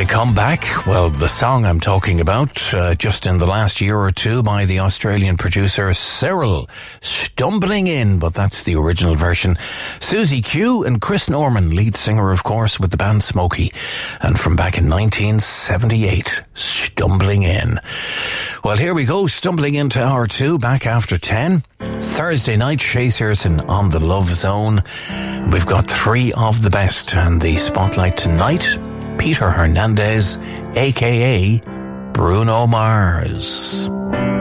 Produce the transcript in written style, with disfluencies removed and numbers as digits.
comeback. Well, the song I'm talking about, just in the last year or two, by the Australian producer Cyril, Stumbling In, but that's the original version. Susie Q and Chris Norman, lead singer, of course, with the band Smokey. And from back in 1978, Stumbling In. Well, here we go, stumbling into hour two, back after 10. Thursday night, Shay Searson on the Love Zone. We've got three of the best, and the spotlight tonight, Peter Hernandez, a.k.a. Bruno Mars.